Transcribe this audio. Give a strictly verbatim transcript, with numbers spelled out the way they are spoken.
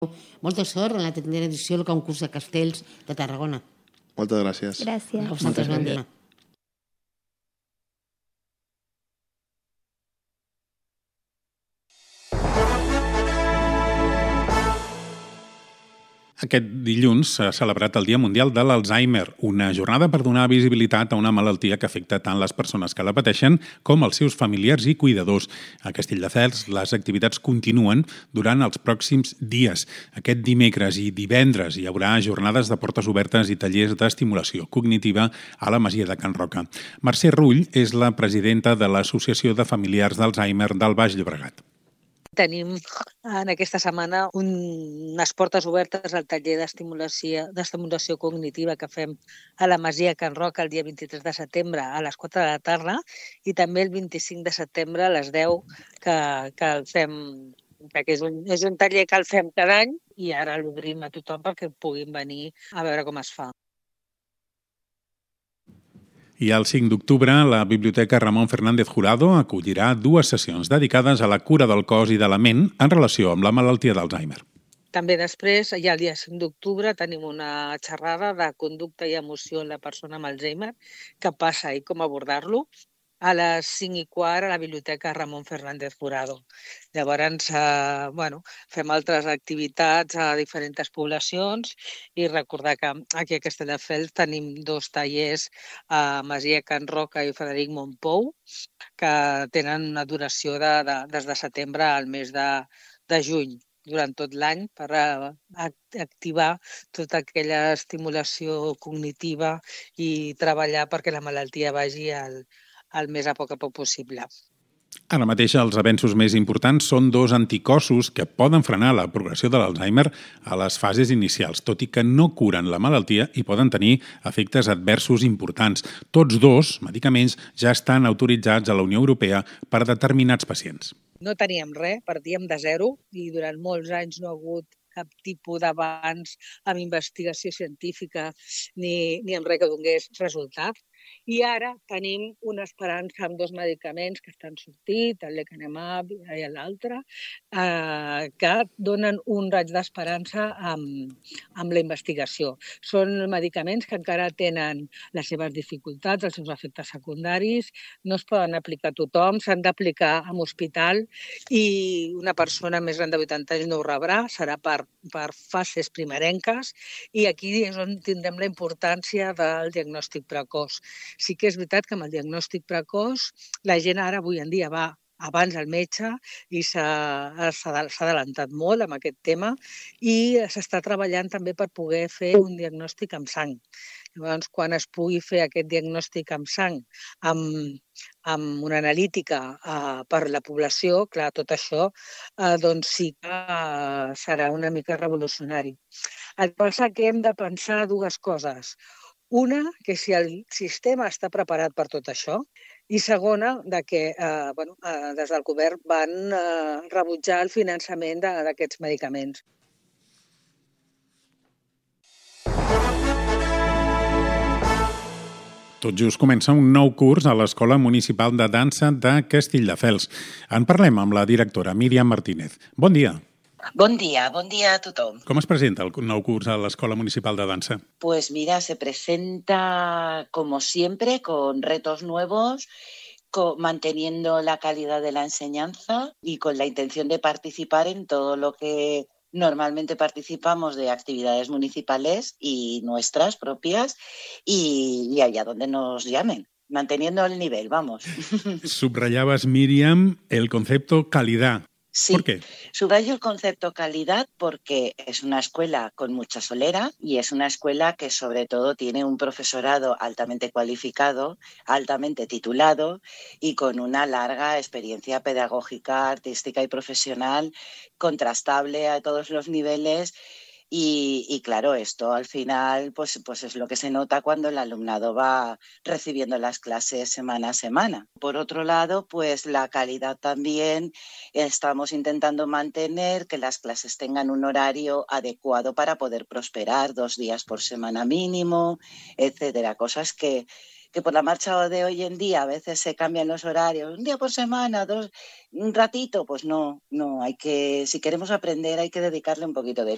Molta sort en la tendera edició del concurs de castells de Tarragona. Moltes gràcies. Gràcies. A vosaltres, bon dia. Aquest dilluns s'ha celebrat el Dia Mundial de l'Alzheimer, una jornada per donar visibilitat a una malaltia que afecta tant les persones que la pateixen com els seus familiars i cuidadors. A Castelldefels les activitats continuen durant els pròxims dies. Aquest dimecres i divendres hi haurà jornades de portes obertes i tallers d'estimulació cognitiva a la Masia de Can Roca. Mercè Rull és la presidenta de l'Associació de Familiars d'Alzheimer del Baix Llobregat. Tenim en aquesta setmana un, unes portes obertes al taller d'estimulació d'estimulació cognitiva que fem a la Masia Can Roca el dia vint-i-tres de setembre a les quatre de la tarda i també el vint-i-cinc de setembre a les deu que, que el fem, perquè és un, és un taller que el fem cada any i ara l'obrim a tothom perquè puguin venir a veure com es fa. I el cinc d'octubre, la Biblioteca Ramon Fernández Jurado acollirà dues sessions dedicades a la cura del cos i de la ment en relació amb la malaltia d'Alzheimer. També després, ja el dia cinc d'octubre, tenim una xerrada de conducta i emoció en la persona amb Alzheimer, què passa i com abordar-lo, a les cinc i quart a la Biblioteca Ramon Fernández Jurado. Llavors, eh, bueno, fem altres activitats a diferents poblacions i recordar que aquí a Castelldefels tenim dos tallers a Masia Can Roca i Frederic Montpou que tenen una duració de, de, des de setembre al mes de, de juny durant tot l'any per activar tota aquella estimulació cognitiva i treballar perquè la malaltia vagi al el més a poc a poc possible. Ara mateix els avenços més importants són dos anticossos que poden frenar la progressió de l'Alzheimer a les fases inicials, tot i que no curen la malaltia i poden tenir efectes adversos importants. Tots dos medicaments ja estan autoritzats a la Unió Europea per a determinats pacients. No teníem res, partíem de zero i durant molts anys no ha hagut cap tipus d'avanç amb investigació científica ni, ni amb res que donés resultat. I ara tenim una esperança amb dos medicaments que estan sortint, el lecanemab i l'altre, eh, que donen un raig d'esperança amb, amb la investigació. Són medicaments que encara tenen les seves dificultats, els seus efectes secundaris, no es poden aplicar a tothom, s'han d'aplicar en hospital i una persona més gran de vuitanta anys no ho rebrà, serà per, per fases primerenques i aquí és on tindrem la importància del diagnòstic precoç. Sí que és veritat que amb el diagnòstic precoç la gent ara avui en dia va abans al metge i s'ha adelantat molt amb aquest tema i s'està treballant també per poder fer un diagnòstic amb sang. Llavors, quan es pugui fer aquest diagnòstic amb sang, amb, amb una analítica eh, per la població, clar, tot això eh, doncs sí que eh, serà una mica revolucionari. El que passa que hem de pensar dues coses. Una, que si el sistema està preparat per tot això, i segona, de que eh, bueno, eh, des del govern van eh, rebutjar el finançament d'aquests medicaments. Tot just comença un nou curs a l'Escola Municipal de Dansa de Castelldefels. En parlem amb la directora Míriam Martínez. Bon dia. Bon dia, bon dia a tothom. Com es presenta el nou curs a l'Escola Municipal de Dansa? Pues mira, se presenta como siempre con retos nuevos, con, manteniendo la calidad de la enseñanza y con la intención de participar en todo lo que normalmente participamos de actividades municipales y nuestras propias y, y allá donde nos llamen. Manteniendo el nivel, vamos. Subrayabas, Míriam, el concepto calidad. Sí, ¿por qué? Subrayo el concepto calidad porque es una escuela con mucha solera y es una escuela que sobre todo tiene un profesorado altamente cualificado, altamente titulado y con una larga experiencia pedagógica, artística y profesional, contrastable a todos los niveles. Y, y claro, esto al final pues, pues es lo que se nota cuando el alumnado va recibiendo las clases semana a semana. Por otro lado, pues la calidad también estamos intentando mantener que las clases tengan un horario adecuado para poder prosperar, dos días por semana mínimo, etcétera. Cosas que, que por la marcha de hoy en día a veces se cambian los horarios, un día por semana, dos, un ratito, pues no, no, hay que, si queremos aprender hay que dedicarle un poquito de